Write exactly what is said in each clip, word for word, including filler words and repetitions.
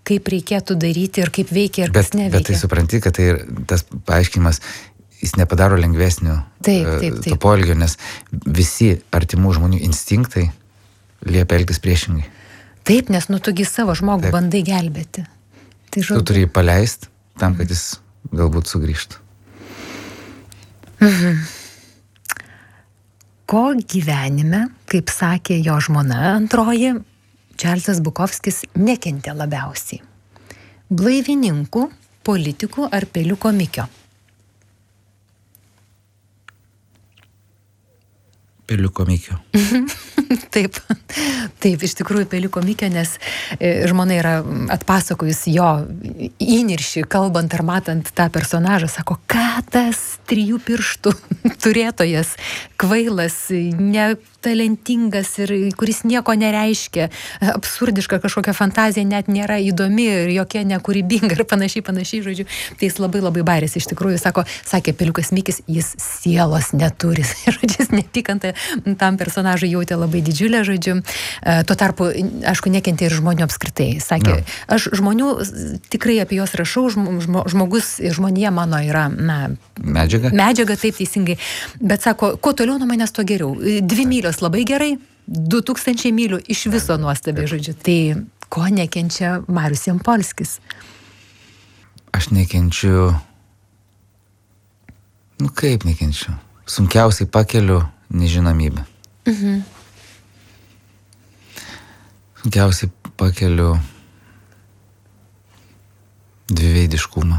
kaip reikėtų daryti ir kaip veikia ir bet, kas neveikia. Bet tai supranti, kad tai tas paaiškinimas, jis nepadaro lengvesnio taip, taip, taip. to poelgio, nes visi artimų žmonių instinktai liepia elgtis priešingai. Taip, nes nu tugi savo žmogų taip. Bandai gelbėti. Tai žodžiu. Tu turi jį paleisti tam, kad jis galbūt sugrįžtų. Mhm. Ko gyvenime, kaip sakė jo žmona antroji, Čarlzas Bukovskis nekentė labiausiai? Blaivininkų, politikų ar peliuko Mikio? Peliuko Mikio. Taip, taip, iš tikrųjų peliuko Mikio, nes žmona yra atpasakojus jo įniršį, kalbant ar matant tą personažą, sako, ką tas trijų pirštų turėtojas, kvailas, netalentingas ir kuris nieko nereiškia, absurdiška kažkokia fantazija net nėra įdomi ir jokia nekūrybinga ir panašiai, panašiai, žodžiu. Tai jis labai labai barėsi, iš tikrųjų, sako, sakė peliukas Mikis, jis sielos neturi, žodžiu, jis nepykantą tam personažui jautė labai didžiulę, žodžiu. Tuo tarpu, aišku, nekentė ir žmonių apskritai. Sakė, no. Aš žmonių tikrai apie juos rašau, žmo, žmogus, žmonija mano yra, na, medžiaga. Medžiaga, taip teisingai. Bet sako, kuo toliau nuo manęs, tuo geriau. Dvi mylios labai gerai, du tūkstančiai mylių iš viso nuostabiai, žodžiu. Tai ko nekenčia Marius Jampolskis? Aš nekenčiu, nu kaip nekenčiu, sunkiausiai pakeliu nežinomybę. Mhm. Sunkiausiai pakeliu dviveidiškumą.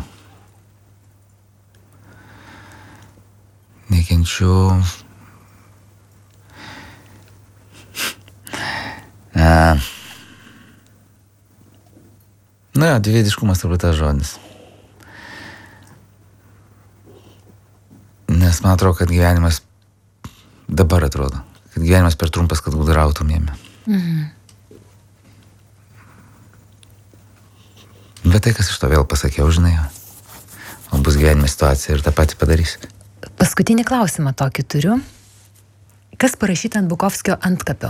Nekenčiu a... Na, jo, dviveidiškumas turbūt tas žodis. Nes man atrodo, kad gyvenimas dabar atrodo, kad gyvenimas per trumpas, kad gudrautum jame. Mhm. Bet tai, kas iš to vėl pasakiau, žinai, o bus gyvenime situacija ir tą patį padarys. Paskutinį klausimą tokį turiu. Kas parašyta ant Bukovskio antkapio?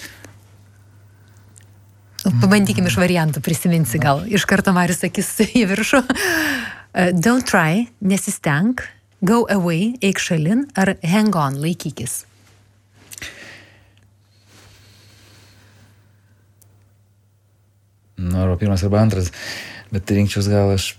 Pabandykim iš variantų, prisiminsi gal. Iš karto Marius sakys į viršų. Don't try, nesistenk, go away, eik šalin, ar hang on, laikykis. Nu, arba pirmas arba antras, bet rinkčiaus gal aš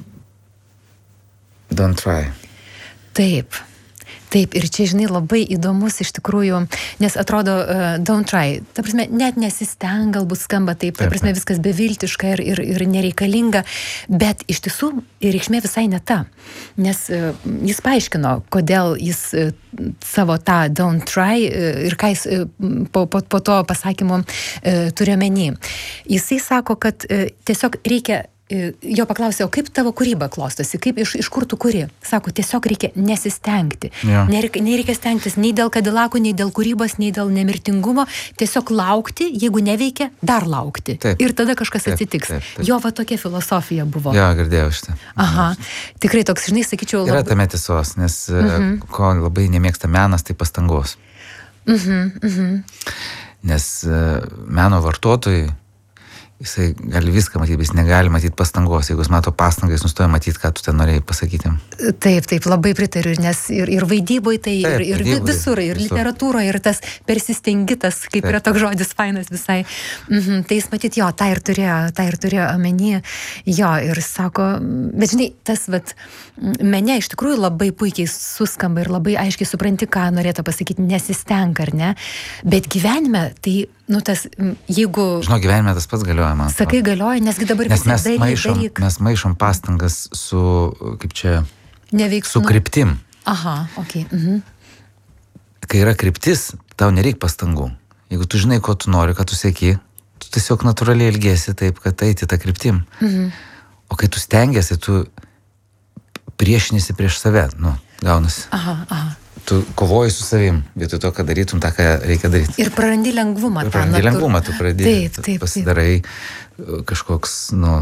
don't try. Taip. Taip, ir čia, žinai, labai įdomus iš tikrųjų, nes atrodo, uh, don't try, ta prasme, net nesisteng, galbūt skamba taip, ta prasme, viskas beviltiška ir, ir, ir nereikalinga, bet iš tiesų reikšmė visai ne ta, nes uh, jis paaiškino, kodėl jis uh, savo tą don't try uh, ir ką jis uh, po, po, po to pasakymu uh, turi omeny. Jisai sako, kad uh, tiesiog reikia jo paklausė, o kaip tavo kūryba klostosi, kaip iš, iš kur tu kuri? Sako, tiesiog reikia nesistengti. Ja. Nereikia, nereikia stengtis nei dėl kadilakų, nei dėl kūrybos, nei dėl nemirtingumo. Tiesiog laukti, jeigu neveikia, dar laukti. Taip. Ir tada kažkas taip, atsitiks. Taip, taip. Jo va tokia filosofija buvo. Jo, girdėjau šitą. Aha. Tikrai toks, žinai, sakyčiau... Yra labai... tame tiesos, nes mhm. ko labai nemėgsta menas, tai pastangos. Mhm, mhm. Nes meno vartotojai jisai gali viską matyti, bet jis negali matyti pastangos. Jeigu jis mato pastangą, jis nustoja matyti, ką tu ten norėjai pasakyti. Taip, taip, labai pritariu, nes ir, ir vaidyboje tai, taip, ir, ir vaidyboje, visur, ir visur. Literatūroje, ir tas persistengitas, kaip taip. Yra toks žodis fainas visai. Mhm, tai jis matyti, jo, tą ir turėjo, tą ir turėjo omeny, jo, ir sako, bet žinai, tas, vat, mene iš tikrųjų labai puikiai suskamba ir labai aiškiai supranti, ką norėtų pasakyti, nesistenk, ar ne, bet gyvenime, tai, nu, tas, jeigu... Žinau, gyvenime tas pats galioja. Man, sakai, galioja, nesgi dabar nes mes daryk, maišom, daryk. Mes maišom pastangas su, kaip čia, neveiksnu. Su kryptim. Aha, okei. Okay. Mhm. Kai yra kryptis, tau nereik pastangų. Jeigu tu žinai, ko tu nori, ką tu sieki, tu tiesiog natūraliai elgiesi taip, kad eiti tą kryptim. Mhm. O kai tu stengiasi, tu priešinisi prieš save, nu, gaunasi. Aha, aha. Tu kovoji su savim, vietoj to, kad darytum tą, ką reikia daryti. Ir prarandi lengvumą. Ir prarandi lengvumą, tu pradedi, taip, taip, pasidarai taip. Kažkoks, nu,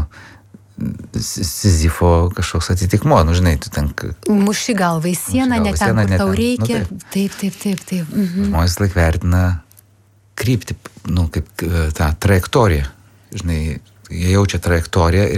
Sizifo kažkoks atitikmuo, nu, žinai, tu ten... Muši galvą į sieną, ne ten, kur tau reikia. Nu, taip, taip, taip, taip. Mhm. Žmonės laik vertina kryptį, nu, kaip tą trajektoriją. Žinai, jie jaučia trajektoriją